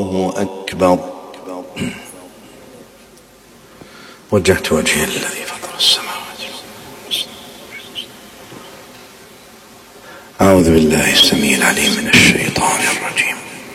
الله أكبر. وجهت وجهي الذي فطر السماوات. أعوذ بالله السميع العليم من الشيطان الرجيم.